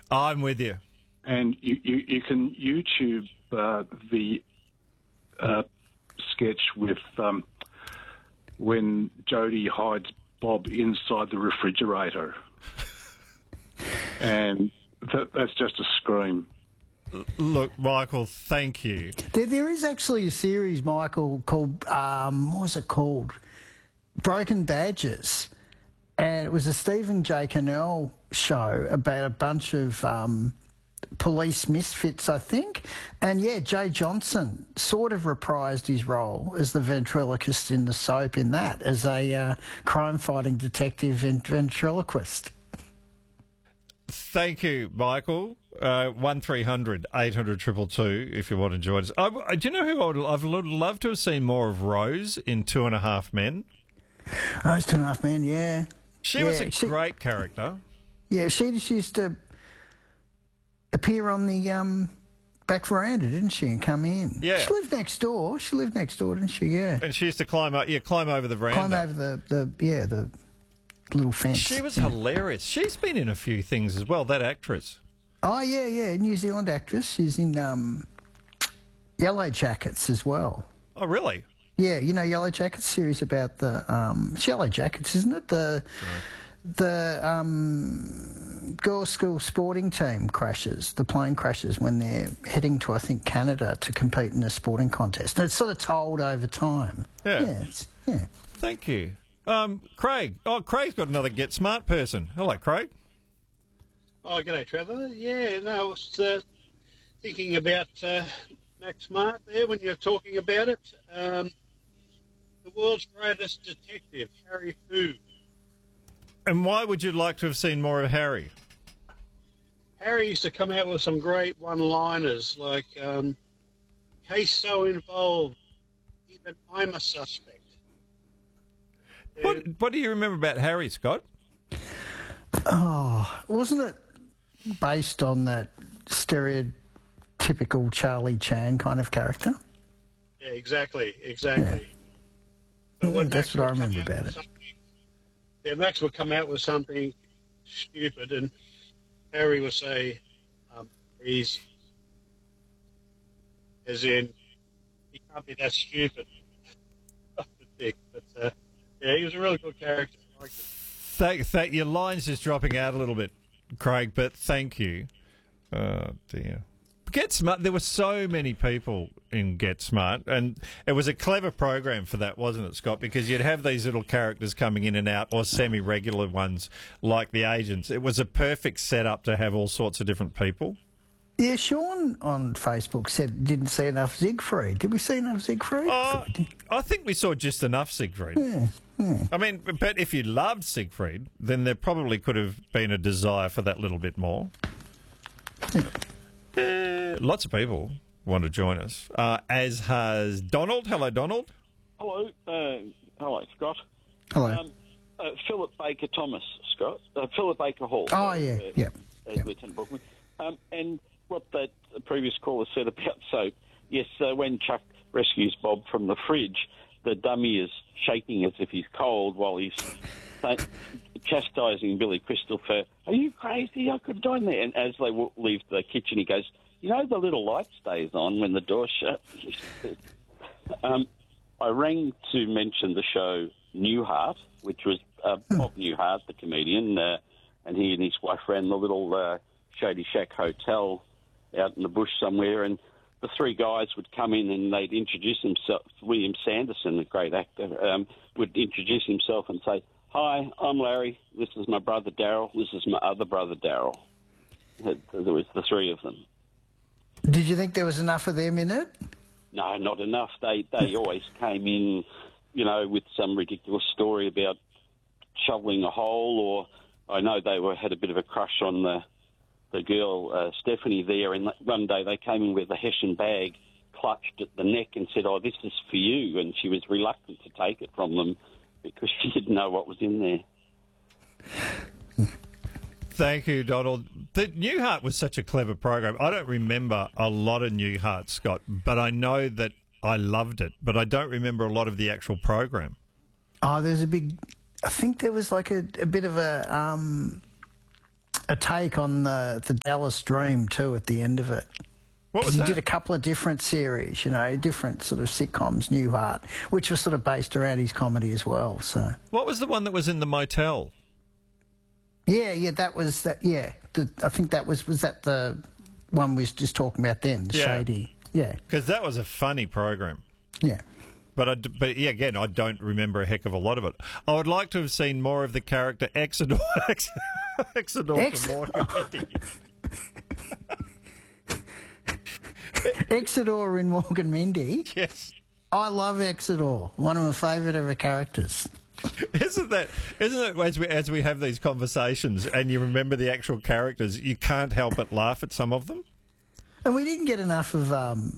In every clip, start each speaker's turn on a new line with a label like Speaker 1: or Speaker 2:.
Speaker 1: I'm with you.
Speaker 2: And you can YouTube the sketch with when Jodie hides Bob inside the refrigerator. And that's just a scream.
Speaker 1: Look, Michael, thank you.
Speaker 3: There is actually a series, Michael, called, what was it called? Broken Badges. And it was a Stephen J. Cannell show about a bunch of police misfits, I think. And, yeah, Jay Johnson sort of reprised his role as the ventriloquist in the soap in that, as a crime-fighting detective and ventriloquist.
Speaker 1: Thank you, Michael. 1300 800 222 if you want to join us. Do you know who I'd love to have seen more of? Rose in Two and a Half Men.
Speaker 3: Rose, Two and a Half Men, yeah.
Speaker 1: She was a great character.
Speaker 3: Yeah, she just used to appear on the back veranda, didn't she, and come in.
Speaker 1: Yeah.
Speaker 3: She lived next door. She lived next door, didn't she? Yeah.
Speaker 1: And she used to climb over the veranda.
Speaker 3: Climb over the little fence.
Speaker 1: She was hilarious. She's been in a few things as well, that actress.
Speaker 3: Oh, yeah, New Zealand actress. She's in Yellow Jackets as well.
Speaker 1: Oh, really?
Speaker 3: Yeah, you know Yellow Jackets series about the it's Yellow Jackets, isn't it? The girls' school sporting team crashes, the plane crashes when they're heading to, I think, Canada to compete in a sporting contest. And it's sort of told over time.
Speaker 1: Yeah.
Speaker 3: Yeah.
Speaker 1: Thank you. Craig. Oh, Craig's got another Get Smart person. Hello, Craig.
Speaker 4: Oh, g'day, Trevor. Yeah, no, I was thinking about Max Smart there when you were talking about it. The world's greatest detective, Harry Fu.
Speaker 1: And why would you like to have seen more of Harry?
Speaker 4: Harry used to come out with some great one-liners, like, case so involved, even I'm a suspect.
Speaker 1: What do you remember about Harry, Scott?
Speaker 3: Oh, wasn't it based on that stereotypical Charlie Chan kind of character?
Speaker 4: Yeah, exactly.
Speaker 3: Yeah, that's what I remember about it.
Speaker 4: Yeah, Max would come out with something stupid, and Harry would say, he's, as in, he can't be that stupid. But, yeah, he was a really good character. I liked it.
Speaker 1: Your line's just dropping out a little bit, Craig, but thank you. Oh, dear. Get Smart, there were so many people in Get Smart, and it was a clever program for that, wasn't it, Scott? Because you'd have these little characters coming in and out, or semi-regular ones, like the agents. It was a perfect setup to have all sorts of different people.
Speaker 3: Yeah, Sean on Facebook said didn't see enough Siegfried. Did we see enough Siegfried?
Speaker 1: I think we saw just enough Siegfried.
Speaker 3: Yeah.
Speaker 1: I mean, but if you loved Siegfried, then there probably could have been a desire for that little bit more. Lots of people want to join us, as has Donald. Hello, Donald.
Speaker 5: Hello. Hello, Scott.
Speaker 3: Hello.
Speaker 5: Philip Baker Thomas, Scott. Philip Baker Hall.
Speaker 3: Oh, yeah.
Speaker 5: Lieutenant Bookman. And what that previous caller said about soap, yes, when Chuck rescues Bob from the fridge, the dummy is shaking as if he's cold while he's chastising Billy Crystal for, are you crazy? I could have died there. And as they leave the kitchen, he goes, you know, the little light stays on when the door's shut. I rang to mention the show Newhart, which was Bob Newhart, the comedian, and he and his wife ran the little Shady Shack Hotel out in the bush somewhere, and the three guys would come in and they'd introduce themselves. William Sanderson, a great actor, would introduce himself and say, hi, I'm Larry, this is my brother Daryl, this is my other brother Daryl. There was the three of them.
Speaker 3: Did you think there was enough of them in it?
Speaker 5: No, not enough. They always came in, you know, with some ridiculous story about shoveling a hole, or I know they had a bit of a crush on the girl, Stephanie, there, and one day they came in with a Hessian bag, clutched at the neck and said, oh, this is for you, and she was reluctant to take it from them because she didn't know what was in there.
Speaker 1: Thank you, Donald. The Newhart was such a clever program. I don't remember a lot of Newhart, Scott, but I know that I loved it, but I don't remember a lot of the actual program.
Speaker 3: Oh, there's a big... I think there was like a bit of a a take on the Dallas Dream too at the end of it.
Speaker 1: What was
Speaker 3: He
Speaker 1: that?
Speaker 3: did a couple of different series, you know, different sort of sitcoms, Newhart, which was sort of based around his comedy as well. So
Speaker 1: What was the one that was in the motel?
Speaker 3: yeah, that was that. Yeah, I think that was that the one we was just talking about then, the
Speaker 1: Yeah.
Speaker 3: Shady. Yeah,
Speaker 1: Because that was a funny program.
Speaker 3: yeah.
Speaker 1: But yeah, again, I don't remember a heck of a lot of it. I would like to have seen more of the character Exodore. Exodore from Morgan Mindy.
Speaker 3: Exodore in Morgan Mindy.
Speaker 1: Yes.
Speaker 3: I love Exodore. One of my favourite ever characters.
Speaker 1: Isn't it as we have these conversations and you remember the actual characters, you can't help but laugh at some of them?
Speaker 3: And we didn't get enough of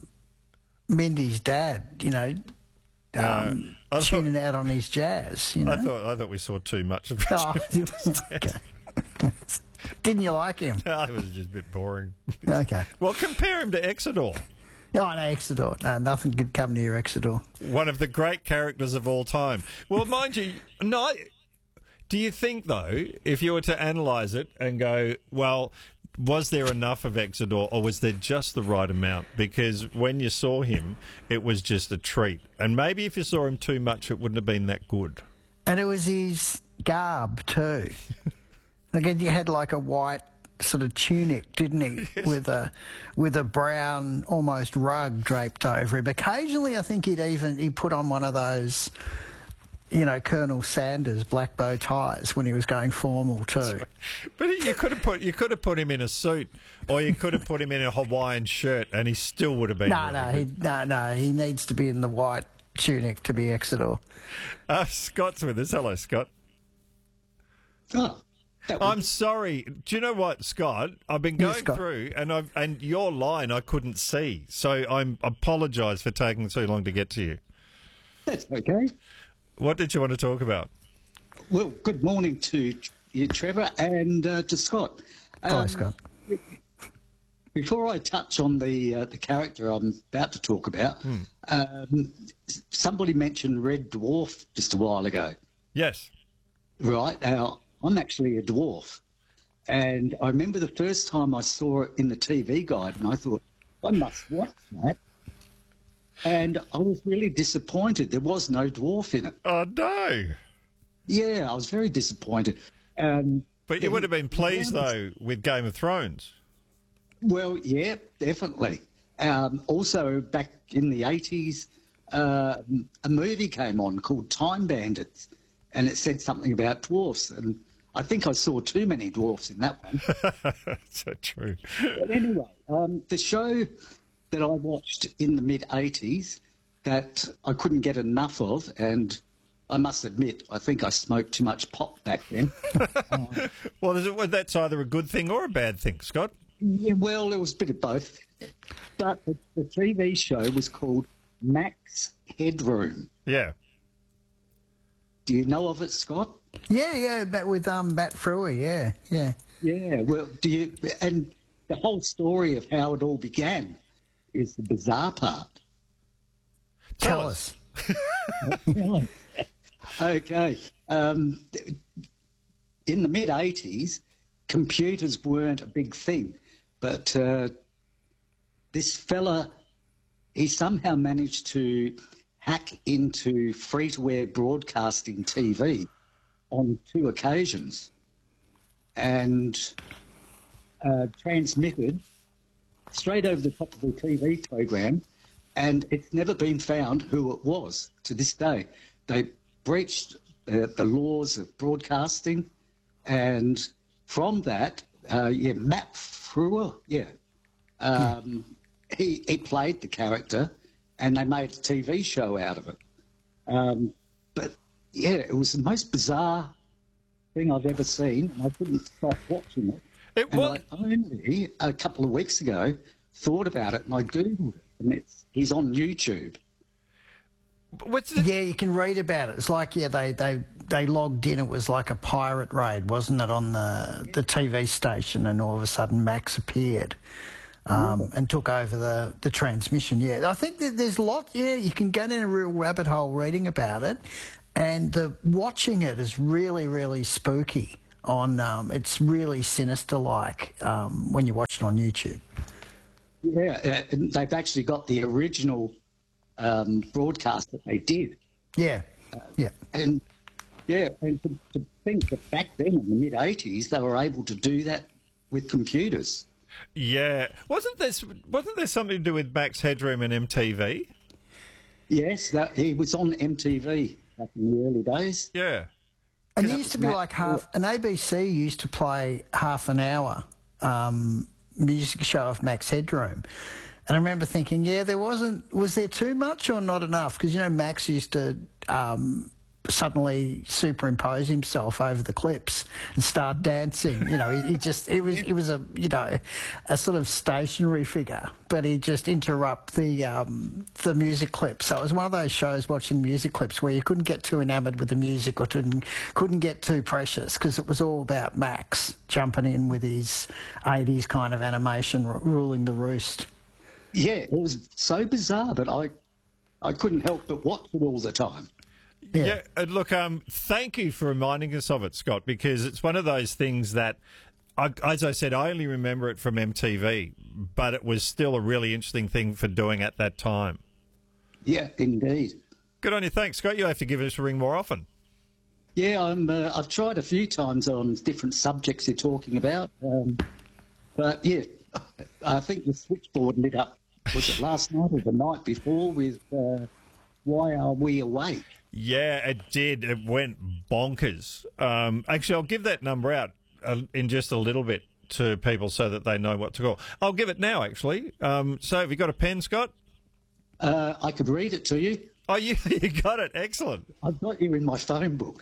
Speaker 3: Mindy's dad, you know,
Speaker 1: I thought-
Speaker 3: tuning out on his jazz, you know.
Speaker 1: I thought we saw too much of it.
Speaker 3: Oh, okay. Didn't you like him?
Speaker 1: It was just a bit boring.
Speaker 3: Okay.
Speaker 1: Well, compare him to Exodore,
Speaker 3: Oh, no, Exodore. No, nothing could come near Exodore.
Speaker 1: one of the great characters of all time. Well, mind you, no. Do you think though, if you were to analyse it and go, well, was there enough of Exodore or was there just the right amount? Because when you saw him, it was just a treat. And maybe if you saw him too much, it wouldn't have been that good.
Speaker 3: And it was his garb too. Again, you had like a white sort of tunic, didn't he, with a brown almost rug draped over him. Occasionally, I think he put on one of those, you know, Colonel Sanders black bow ties when he was going formal too.
Speaker 1: But you could have put him in a suit, or you could have put him in a Hawaiian shirt, and he still would have been.
Speaker 3: No, he needs to be in the white tunic to be Exodore.
Speaker 1: Scott's with us. Hello, Scott.
Speaker 6: Oh, that was,
Speaker 1: I'm sorry. Do you know what, Scott? I've been going
Speaker 3: Scott.
Speaker 1: through, and your line I couldn't see, so I apologise for taking so long to get to you.
Speaker 6: that's okay.
Speaker 1: What did you want to talk about?
Speaker 6: Well, good morning to you, Trevor, and to Scott.
Speaker 3: Hi, Scott.
Speaker 6: Before I touch on the character I'm about to talk about, somebody mentioned Red Dwarf just a while ago.
Speaker 1: Yes.
Speaker 6: Right now, I'm actually a dwarf, and I remember the first time I saw it in the TV guide, and I thought I must watch that. And I was really disappointed. There was no dwarf in it.
Speaker 1: Oh no!
Speaker 6: Yeah, I was very disappointed.
Speaker 1: But you would have been pleased though with Game of Thrones.
Speaker 6: Well, yeah, definitely. Also, back in the 80s, a movie came on called Time Bandits, and it said something about dwarfs. And I think I saw too many dwarfs in that one.
Speaker 1: So true.
Speaker 6: But anyway, the show that I watched in the mid-80s that I couldn't get enough of, and I must admit, I think I smoked too much pot back then.
Speaker 1: Well, that's either a good thing or a bad thing, Scott.
Speaker 6: Yeah, well, it was a bit of both. But the TV show was called Max Headroom.
Speaker 1: Yeah.
Speaker 6: Do you know of it, Scott?
Speaker 3: Yeah, but with Matt Frewer, yeah.
Speaker 6: Yeah, well, and the whole story of how it all began is the bizarre part.
Speaker 3: Tell us.
Speaker 6: Okay. In the mid-80s, computers weren't a big thing, but this fella, he somehow managed to hack into free-to-air broadcasting TV on 2 occasions and transmitted straight over the top of the TV program, and it's never been found who it was to this day. They breached the laws of broadcasting, and from that, Matt Frewer, he played the character, and they made a TV show out of it. But yeah, it was the most bizarre thing I've ever seen, and I couldn't stop watching it. And I only, a couple of weeks ago, thought about it, and I Googled it, and he's on YouTube.
Speaker 1: What's the,
Speaker 3: Yeah, you can read about it. It's like, they logged in. It was like a pirate raid, wasn't it, on the TV station, and all of a sudden Max appeared and took over the transmission. Yeah, I think that there's a lot. Yeah, you can go down a real rabbit hole reading about it, and watching it is really, really spooky. on. It's really sinister-like when you watch it on YouTube.
Speaker 6: Yeah, and they've actually got the original broadcast that they did.
Speaker 3: Yeah, yeah.
Speaker 6: And to think that back then in the mid-'80s they were able to do that with computers.
Speaker 1: Yeah. Wasn't there something to do with Max Headroom and MTV?
Speaker 6: Yes, he was on MTV back in the early days.
Speaker 1: Yeah.
Speaker 3: And it used to be like an ABC used to play half an hour music show of Max Headroom. And I remember thinking, was there too much or not enough? Because, Max used to suddenly superimpose himself over the clips and start dancing. It was a sort of stationary figure, but he'd just interrupt the music clips. So it was one of those shows watching music clips where you couldn't get too enamoured with the music or couldn't get too precious because it was all about Max jumping in with his 80s kind of animation ruling the roost.
Speaker 6: Yeah, it was so bizarre that I couldn't help but watch it all the time.
Speaker 1: Yeah. Look, thank you for reminding us of it, Scott, because it's one of those things that, as I said, I only remember it from MTV, but it was still a really interesting thing for doing at that time.
Speaker 6: Yeah, indeed.
Speaker 1: Good on you. Thanks, Scott. You'll have to give us a ring more often.
Speaker 6: Yeah, I've tried a few times on different subjects you're talking about, but yeah, I think the switchboard lit up. Was it last night or the night before with Why Are We Awake?
Speaker 1: Yeah, it did. It went bonkers. Actually, I'll give that number out in just a little bit to people so that they know what to call. I'll give it now, actually. So have you got a pen, Scott?
Speaker 6: I could read it to you.
Speaker 1: Oh, you got it. Excellent.
Speaker 6: I've got you in my phone book.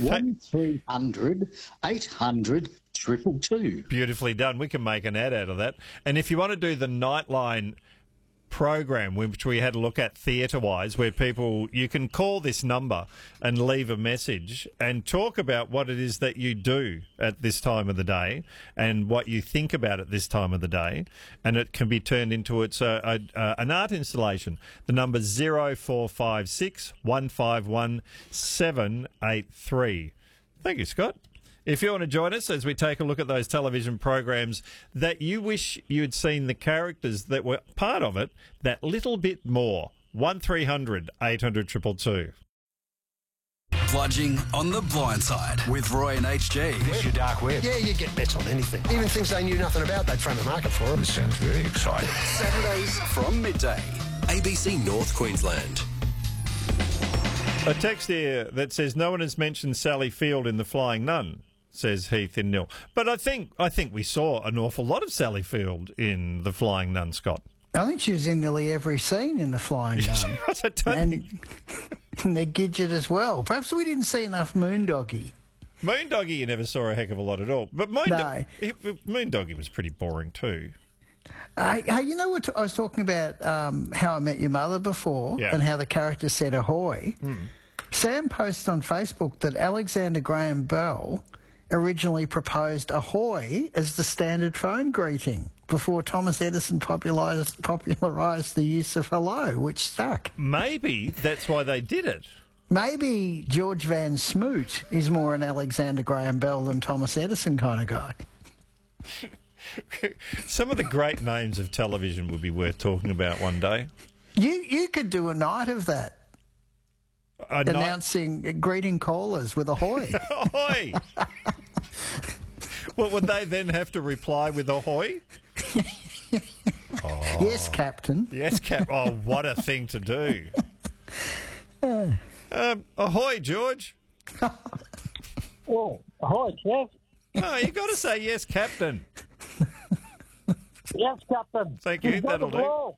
Speaker 6: 1300 800 222.
Speaker 1: Beautifully done. We can make an ad out of that. And if you want to do the Nightline program, which we had a look at theatre-wise, where you can call this number and leave a message and talk about what it is that you do at this time of the day and what you think about at this time of the day, and it can be turned into an art installation. The number's 0456 151 783. Thank you, Scott. If you want to join us as we take a look at those television programs that you wish you'd seen the characters that were part of it that little bit more, 1300 800 222.
Speaker 7: Bludging on the blind side with Roy and HG.
Speaker 8: It's your dark web.
Speaker 9: Yeah, you get bets on anything. Even things they knew nothing about, they'd frame a market for.
Speaker 8: This sounds very exciting.
Speaker 7: Saturdays from midday. ABC North Queensland.
Speaker 1: A text here that says no one has mentioned Sally Field in The Flying Nun, says Heath in Nil. But I think we saw an awful lot of Sally Field in The Flying Nun, Scott.
Speaker 3: I think she was in nearly every scene in The Flying Nun. And the Gidget as well. Perhaps we didn't see enough Moondoggie.
Speaker 1: Moondoggie, you never saw a heck of a lot at all. But Moondoggie was pretty boring too.
Speaker 3: Hey, you know what I was talking about How I Met Your Mother before,
Speaker 1: Yeah.
Speaker 3: and how the character said ahoy. Sam posted on Facebook that Alexander Graham Bell originally proposed ahoy as the standard phone greeting before Thomas Edison popularised the use of hello, which stuck.
Speaker 1: Maybe that's why they did it.
Speaker 3: Maybe George Van Smoot is more an Alexander Graham Bell than Thomas Edison kind of guy.
Speaker 1: Some of the great names of television would be worth talking about one day.
Speaker 3: You could do a night of that. Announcing, greeting callers with ahoy.
Speaker 1: Ahoy! Well, would they then have to reply with ahoy?
Speaker 3: Yes, Captain.
Speaker 1: Yes, Cap. Oh, what a thing to do. Ahoy, George.
Speaker 10: Oh, ahoy, Kev.
Speaker 1: No, you got to say yes, Captain.
Speaker 10: Yes, Captain.
Speaker 1: Thank you.
Speaker 10: You've got
Speaker 1: That'll
Speaker 10: the
Speaker 1: do.
Speaker 10: ball.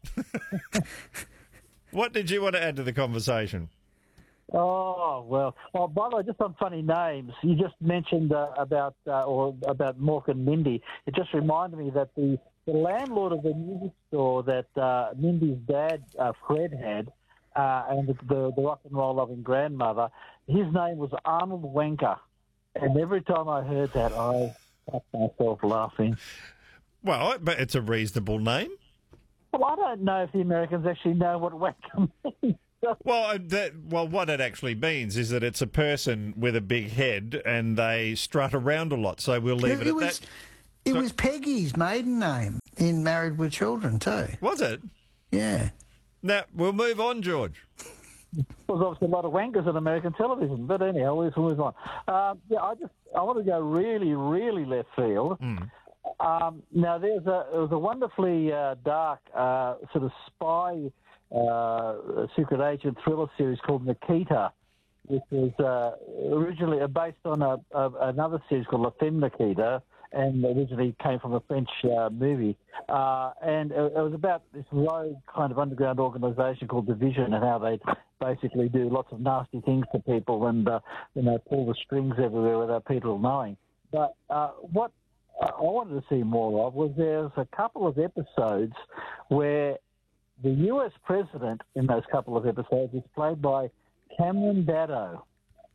Speaker 1: What did you want to add to the conversation?
Speaker 10: Oh, well. Oh, by the way, just on funny names, you just mentioned about Mork and Mindy. It just reminded me that the landlord of the music store that Mindy's dad, Fred, had, and the rock and roll loving grandmother, his name was Arnold Wenker. And every time I heard that, I stopped myself laughing.
Speaker 1: Well, but it's a reasonable name.
Speaker 10: Well, I don't know if the Americans actually know what wanker means.
Speaker 1: Well, what it actually means is that it's a person with a big head and they strut around a lot. So we'll leave it at that.
Speaker 3: It was Peggy's maiden name in Married with Children too.
Speaker 1: Was it?
Speaker 3: Yeah.
Speaker 1: Now we'll move on, George.
Speaker 10: There's obviously a lot of wankers on American television, but anyhow, we'll move on. I want to go really, really left field. Now, there was a wonderfully dark sort of spy secret agent thriller series called Nikita, which was originally based on another series called La Femme Nikita, and originally came from a French movie. And it was about this rogue kind of underground organisation called Division and how they basically do lots of nasty things to people and, pull the strings everywhere without people knowing. But what I wanted to see more of was there's a couple of episodes where the US president in those couple of episodes is played by Cameron Daddo.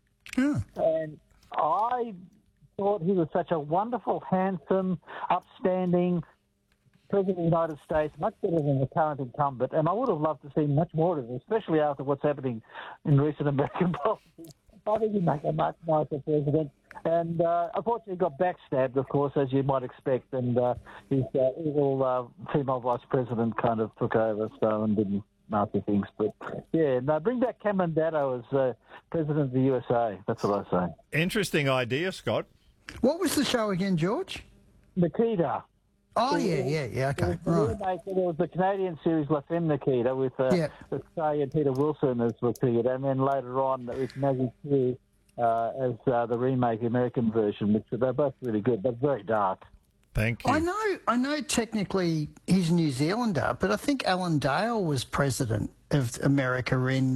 Speaker 10: And I thought he was such a wonderful, handsome, upstanding President of the United States, much better than the current incumbent, and I would have loved to see much more of it, especially after what's happening in recent American politics. I think he'd make a much nicer president. And unfortunately, he got backstabbed, of course, as you might expect, and his evil female vice president kind of took over and did nasty things. But, yeah, no, bring back Cameron Daddo as president of the USA. That's what I say.
Speaker 1: Interesting idea, Scott.
Speaker 3: What was the show again, George?
Speaker 10: Nikita.
Speaker 3: Oh, yeah, okay. Right.
Speaker 10: There was the Canadian series La Femme Nikita with Australian Peter Wilson as Nikita, and then later on with Maggie Q as the remake American version, which they're both really good, but very dark.
Speaker 1: Thank you.
Speaker 3: I know technically he's a New Zealander, but I think Alan Dale was president of America in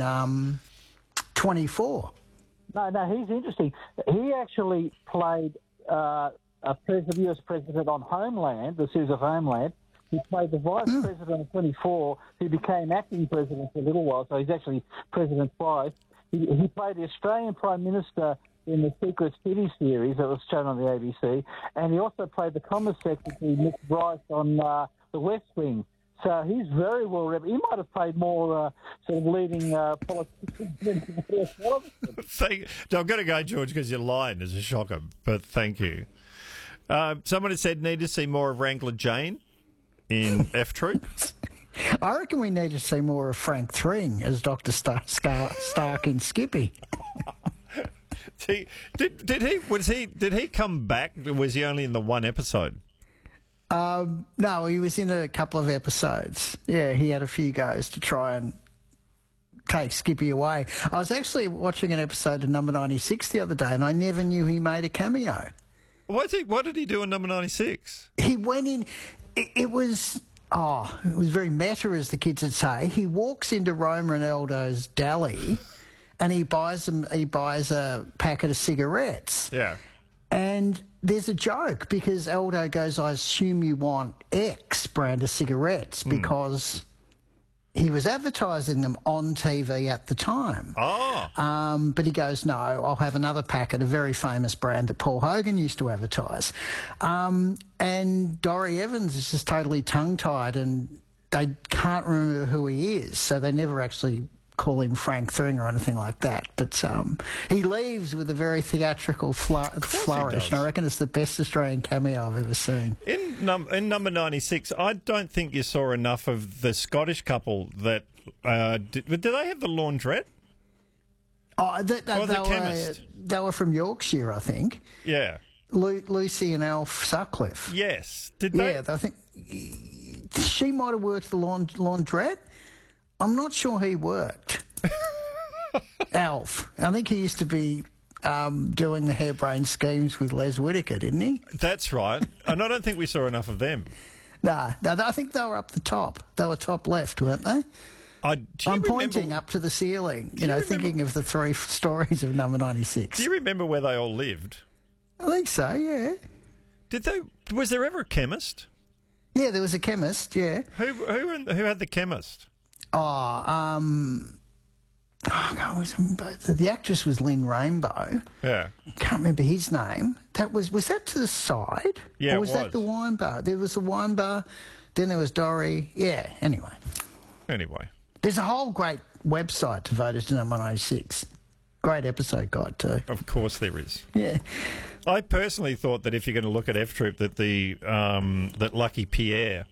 Speaker 3: 24.
Speaker 10: No, he's interesting. He actually played a US president on Homeland, the series of Homeland. He played the vice president of 24, who became acting president for a little while, so he's actually president twice. He played the Australian Prime Minister in the Secret City series that was shown on the ABC, and he also played the Commerce Secretary, Nick Bryce, on The West Wing. So he's very well represented. He might have played more sort of leading politicians than the
Speaker 1: I'm going to go, George, because your line is a shocker, but thank you. Someone has said need to see more of Wrangler Jane in F Troop.
Speaker 3: I reckon we need to see more of Frank Thring as Dr. Stark in Skippy.
Speaker 1: Did he come back? Or was he only in the one episode?
Speaker 3: No, he was in a couple of episodes. Yeah, he had a few goes to try and take Skippy away. I was actually watching an episode of Number 96 the other day, and I never knew he made a cameo.
Speaker 1: What did he do in Number 96?
Speaker 3: He went in. It was very meta, as the kids would say. He walks into Roma and Aldo's deli, and he buys a packet of cigarettes.
Speaker 1: Yeah.
Speaker 3: And there's a joke because Aldo goes, "I assume you want X brand of cigarettes," because he was advertising them on TV at the time.
Speaker 1: Oh.
Speaker 3: But he goes, "No, I'll have another packet, a very famous brand that Paul Hogan used to advertise." And Dorrie Evans is just totally tongue-tied and they can't remember who he is, so they never actually call him Frank Thring or anything like that. But he leaves with a very theatrical flourish, and I reckon it's the best Australian cameo I've ever seen.
Speaker 1: In Number 96, I don't think you saw enough of the Scottish couple that... did they have the laundrette?
Speaker 3: The chemist? They were from Yorkshire, I think.
Speaker 1: Yeah.
Speaker 3: Lucy and Alf Sutcliffe.
Speaker 1: Yes. Did they?
Speaker 3: Yeah, I think she might have worked the laundrette. I'm not sure he worked. Alf. I think he used to be doing the harebrained schemes with Les Whitaker, didn't he?
Speaker 1: That's right. And I don't think we saw enough of them.
Speaker 3: No, I think they were up the top. They were top left, weren't they? I'm pointing up to the ceiling, thinking of the three stories of Number 96.
Speaker 1: Do you remember where they all lived?
Speaker 3: I think so, yeah.
Speaker 1: Was there ever a chemist?
Speaker 3: Yeah, there was a chemist, yeah.
Speaker 1: Who had the chemist?
Speaker 3: The actress was Lynn Rainbow.
Speaker 1: Yeah.
Speaker 3: Can't remember his name. Was that to the side?
Speaker 1: Yeah,
Speaker 3: or was that the wine bar? There was the wine bar, then there was Dorrie. Yeah, anyway. There's a whole great website devoted to number 106. Great episode guide too.
Speaker 1: Of course there is.
Speaker 3: Yeah.
Speaker 1: I personally thought that if you're going to look at F Troop, that that Lucky Pierre